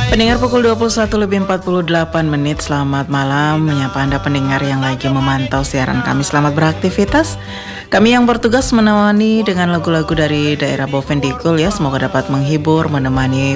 Pendengar pukul 21:48, selamat malam. Menyapa Anda pendengar yang lagi memantau siaran kami, selamat beraktivitas. Kami yang bertugas menemani dengan lagu-lagu dari daerah Bovendigul ya. Semoga dapat menghibur, menemani